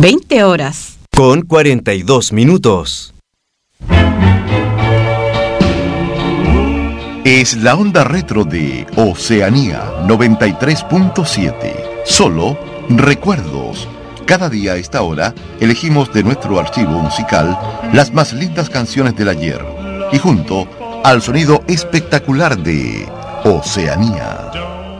20 horas. Con 42 minutos. Es la onda retro de Oceanía 93.7. Solo recuerdos. Cada día a esta hora elegimos de nuestro archivo musical las más lindas canciones del ayer y junto al sonido espectacular de Oceanía.